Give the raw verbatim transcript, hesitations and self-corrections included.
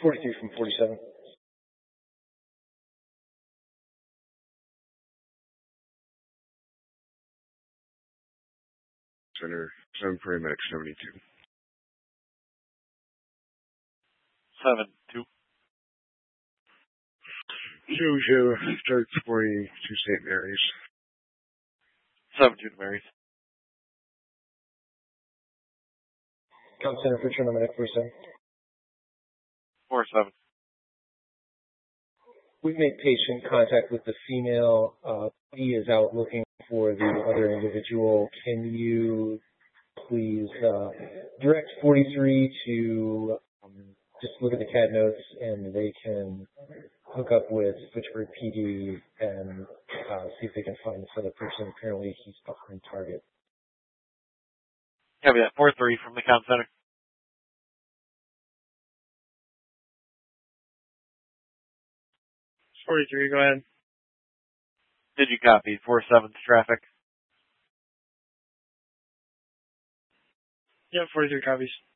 forty-three from forty-seven. Center, seven paramedic seventy-two. seven two. Two two, start forty to Saint Mary's. seven two to Mary's. Count center for Chernow Medic forty-seven. four seven. We've made patient contact with the female. Uh, he is out looking for the other individual. Can you please uh, direct forty-three to um, just look at the C A D notes, and they can hook up with Fitchburg P D and uh, see if they can find this other person. Apparently, he's behind target. Copy that. four three from the count center. forty-three, go ahead. Did you copy? four seven traffic. Yeah, forty-three copies.